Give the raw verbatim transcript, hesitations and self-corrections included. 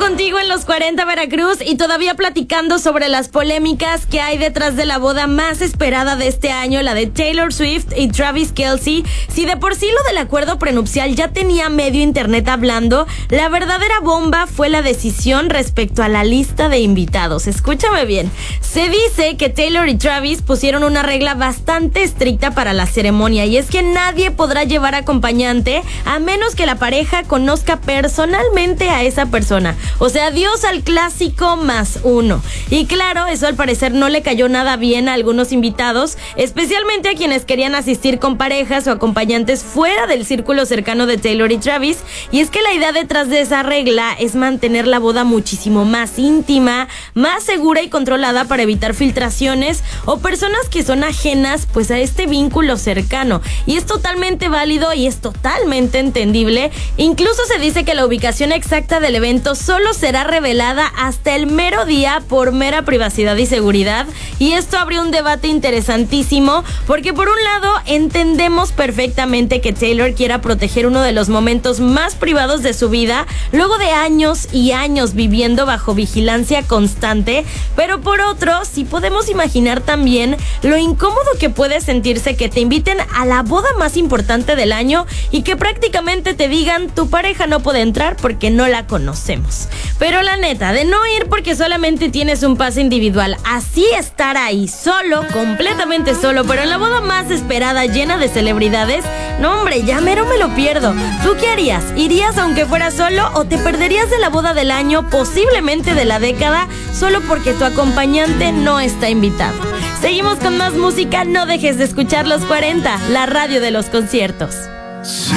contigo en los cuarenta Veracruz y todavía platicando sobre las polémicas que hay detrás de la boda más esperada de este año, la de Taylor Swift y Travis Kelce. Si de por sí lo del acuerdo prenupcial ya tenía medio internet hablando, la verdadera bomba fue la decisión respecto a la lista de invitados. Escúchame bien, se dice que Taylor y Travis pusieron una regla bastante estricta para la ceremonia, y es que nadie podrá llevar acompañante a menos que la pareja conozca personalmente a esa persona. O sea, adiós al clásico más uno. Y claro, eso al parecer no le cayó nada bien a algunos invitados, especialmente a quienes querían asistir con parejas o acompañantes fuera del círculo cercano de Taylor y Travis. Y es que la idea detrás de esa regla es mantener la boda muchísimo más íntima, más segura y controlada para evitar filtraciones o personas que son ajenas pues a este vínculo cercano. Y es totalmente válido y es totalmente entendible. Incluso se dice que la ubicación exacta del evento solo será revelada hasta el mero día por mera privacidad y seguridad. Y esto abrió un debate interesantísimo porque por un lado entendemos perfectamente que Taylor quiera proteger uno de los momentos más privados de su vida luego de años y años viviendo bajo vigilancia constante, pero por otro sí podemos imaginar también lo incómodo que puede sentirse que te inviten a la boda más importante del año y que prácticamente te digan tu pareja no puede entrar porque no la conocemos. Pero la neta, de no ir porque solamente tienes un pase individual, así estar ahí solo, completamente solo, pero en la boda más esperada llena de celebridades, no hombre, ya mero me lo pierdo. ¿Tú qué harías? ¿Irías aunque fuera solo o te perderías de la boda del año, posiblemente de la década, solo porque tu acompañante no está invitado? Seguimos con más música, no dejes de escuchar Los cuarenta, la radio de los conciertos. Sí.